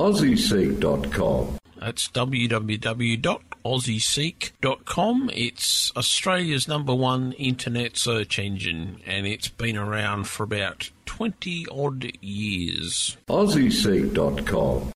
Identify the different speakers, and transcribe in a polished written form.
Speaker 1: AussieSeek.com.
Speaker 2: That's www.aussieseek.com. It's Australia's #1 internet search engine, and it's been around for about 20-odd years.
Speaker 1: AussieSeek.com.